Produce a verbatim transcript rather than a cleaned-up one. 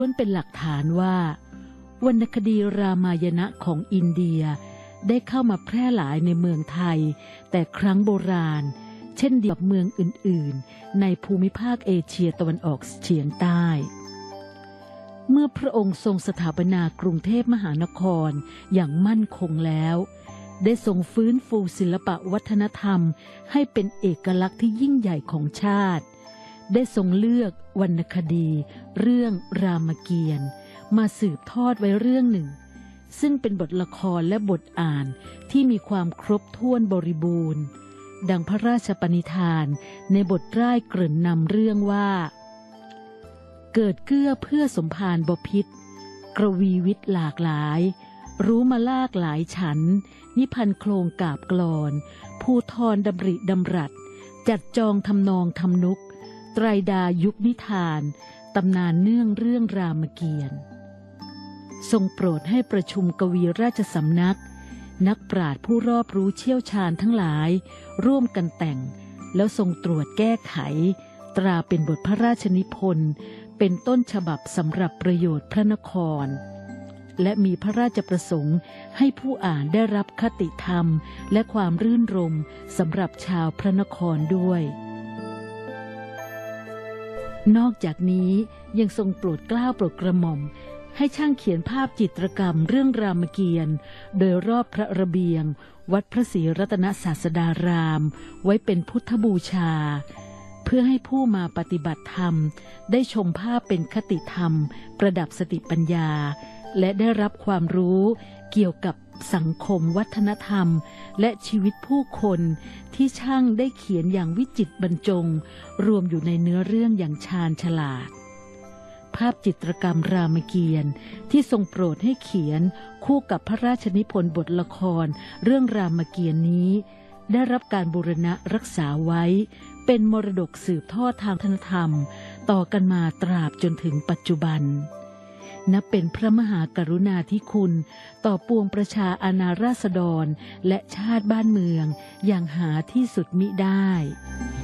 ล้วนเป็นหลักฐานว่าวรรณคดีรามายณะของอินเดียได้เข้ามาแพร่หลายในเมืองไทยแต่ครั้งโบราณเช่นเดียวกับเมืองอื่นๆในภูมิภาคเอเชียตะวันออกเฉียงใต้เมื่อพระองค์ทรงสถาปนากรุงเทพมหานครอย่างมั่นคงแล้วได้ทรงฟื้นฟูศิลปวัฒนธรรมให้เป็นเอกลักษณ์ที่ยิ่งใหญ่ของชาติได้ทรงเลือกวรรณคดีเรื่องรามเกียรติ์มาสืบทอดไว้เรื่องหนึ่งซึ่งเป็นบทละครและบทอ่านที่มีความครบถ้วนบริบูรณ์ดังพระราชปณิธานในบทร่ายเกริ่นนำเรื่องว่าเกิดเกื้อเพื่อสมภารบพิตรกระวีวิทย์หลากหลายรู้มาลากหลายฉันนิพันธ์โครงกาบกลอนภูทรดำริดำรัสจัดจองทำนองทำนุกไตรดายุคนิทานตำนานเนื่องเรื่องรามเกียรติ์ทรงโปรดให้ประชุมกวีราชสำนักนักปราชญ์ผู้รอบรู้เชี่ยวชาญทั้งหลายร่วมกันแต่งแล้วทรงตรวจแก้ไขตราเป็นบทพระราชนิพนธ์เป็นต้นฉบับสำหรับประโยชน์พระนครและมีพระราชประสงค์ให้ผู้อ่านได้รับคติธรรมและความรื่นรมย์สำหรับชาวพระนครด้วยนอกจากนี้ยังทรงโปรดเกล้าโปรดกระหม่อมให้ช่างเขียนภาพจิตรกรรมเรื่องรามเกียรติ์โดยรอบพระระเบียงวัดพระศรีรัตนศาสดารามไว้เป็นพุทธบูชาเพื่อให้ผู้มาปฏิบัติธรรมได้ชมภาพเป็นคติธรรมประดับสติปัญญาและได้รับความรู้เกี่ยวกับสังคมวัฒนธรรมและชีวิตผู้คนที่ช่างได้เขียนอย่างวิจิตรบรรจงรวมอยู่ในเนื้อเรื่องอย่างชาญฉลาดภาพจิตรกรรมรามเกียรติ์ที่ทรงโปรดให้เขียนคู่กับพระราชนิพนธ์บทละครเรื่องรามเกียรติ์นี้ได้รับการบูรณะรักษาไว้เป็นมรดกสืบทอดทางวัฒนธรรมต่อกันมาตราบจนถึงปัจจุบันนับเป็นพระมหากรุณาธิคุณต่อปวงประชาอาณาราษฎรและชาติบ้านเมืองอย่างหาที่สุดมิได้